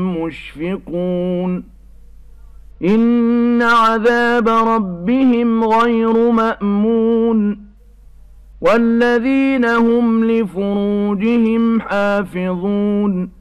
مشفقون إن عذاب ربهم غير مأمون والذين هم لفروجهم حافظون